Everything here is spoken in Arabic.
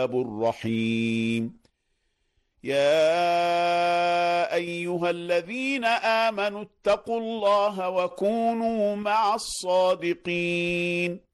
الرحيم. يا أيها الذين آمنوا اتقوا الله وكونوا مع الصادقين.